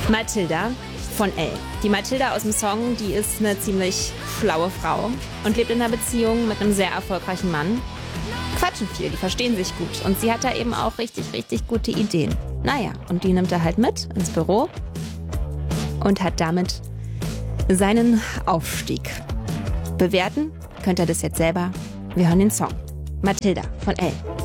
Mathilda von Elle. Die Mathilda aus dem Song, die ist eine ziemlich schlaue Frau und lebt in einer Beziehung mit einem sehr erfolgreichen Mann. Quatschen viel, die verstehen sich gut. Und sie hat da eben auch richtig, richtig gute Ideen. Naja, und die nimmt er halt mit ins Büro und hat damit seinen Aufstieg. Bewerten könnt ihr das jetzt selber. Wir hören den Song. Mathilda von Elle.